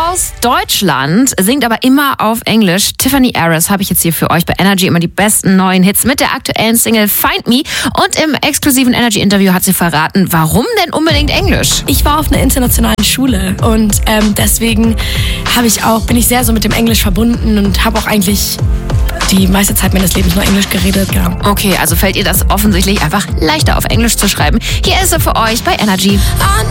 aus Deutschland, singt aber immer auf Englisch. Tiffany Harris habe ich jetzt hier für euch bei Energy immer die besten neuen Hits mit der aktuellen Single Find Me. Und im exklusiven Energy-Interview hat sie verraten, warum denn unbedingt Englisch? Ich war auf einer internationalen Schule und deswegen bin ich sehr so mit dem Englisch verbunden und habe auch eigentlich die meiste Zeit meines Lebens nur Englisch geredet. Ja. Okay, also fällt ihr das offensichtlich einfach leichter auf Englisch zu schreiben. Hier ist sie für euch bei Energy.